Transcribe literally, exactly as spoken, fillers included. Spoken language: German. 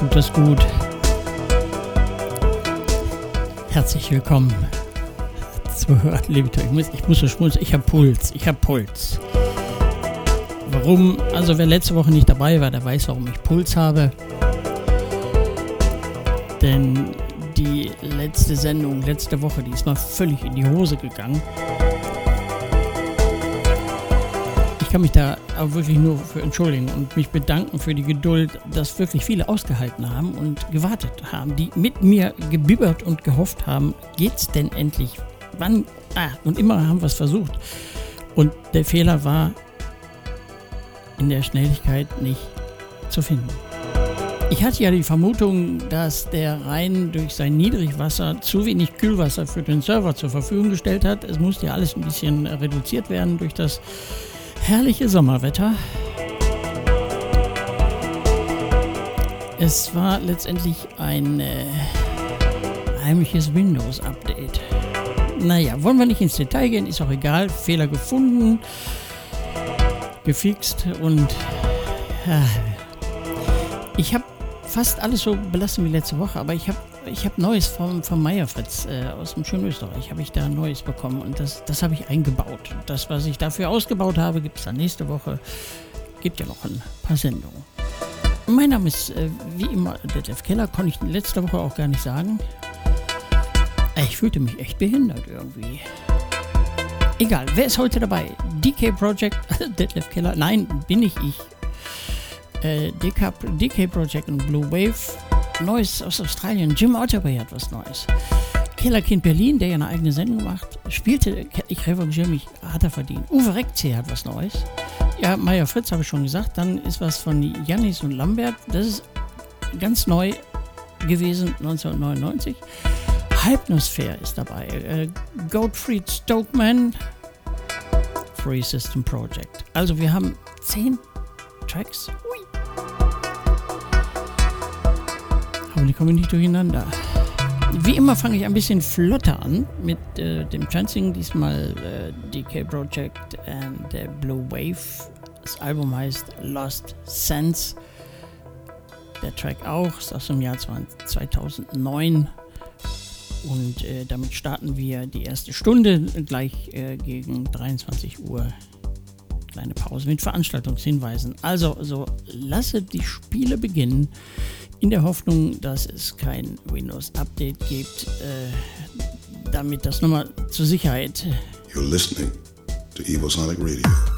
tut das gut. Herzlich willkommen zu Libitor. Ich muss, ich muss so schmunzeln, ich habe Puls, ich habe Puls. Warum? Also wer letzte Woche nicht dabei war, der weiß, warum ich Puls habe. Denn die letzte Sendung, letzte Woche, die ist mal völlig in die Hose gegangen. Ich kann mich da auch wirklich nur für entschuldigen und mich bedanken für die Geduld, dass wirklich viele ausgehalten haben und gewartet haben, die mit mir gebibbert und gehofft haben, geht's denn endlich? Wann? Ah, und immer haben wir es versucht. Und der Fehler war in der Schnelligkeit nicht zu finden. Ich hatte ja die Vermutung, dass der Rhein durch sein Niedrigwasser zu wenig Kühlwasser für den Server zur Verfügung gestellt hat. Es musste ja alles ein bisschen reduziert werden durch das herrliche Sommerwetter. Es war letztendlich ein äh, heimliches Windows-Update. Naja, wollen wir nicht ins Detail gehen, ist auch egal. Fehler gefunden, gefixt und äh, ich habe fast alles so belassen wie letzte Woche, aber ich habe ich hab Neues vom, vom Meyer-Fritz äh, aus dem schönen Österreich, habe ich da Neues bekommen und das, das habe ich eingebaut. Das, was ich dafür ausgebaut habe, gibt es dann nächste Woche. Gibt ja noch ein paar Sendungen. Mein Name ist äh, wie immer Detlef Keller, konnte ich letzte Woche auch gar nicht sagen. Ich fühlte mich echt behindert irgendwie. Egal, wer ist heute dabei? D K Project, Detlef Keller, nein, bin nicht ich. Äh, D K, D K Project und Blue Wave. Neues aus Australien. Jim Otterway hat was Neues. Kellerkind Berlin, der ja eine eigene Sendung macht, spielte, ich revanchiere mich, hat er verdient. Uwe Reckzee hat was Neues. Ja, Meyer-Fritz habe ich schon gesagt. Dann ist was von Jannis und Lambert. Das ist ganz neu gewesen, neunzehnhundertneunundneunzig. Hypnosphere ist dabei. Äh, Gottfried Stokeman, Free System Project. Also wir haben zehn Tracks. Ui. Aber die kommen nicht durcheinander. Wie immer fange ich ein bisschen flotter an mit äh, dem Chancing. Diesmal äh, D K Project and der Blue Wave. Das Album heißt Lost Sense. Der Track auch, ist aus dem Jahr zweitausendneun. Und äh, damit starten wir die erste Stunde gleich äh, gegen dreiundzwanzig Uhr. Kleine Pause mit Veranstaltungshinweisen. Also, so lasse die Spiele beginnen, in der Hoffnung, dass es kein Windows-Update gibt, äh, damit das nochmal zur Sicherheit. You're listening to Evosonic Radio.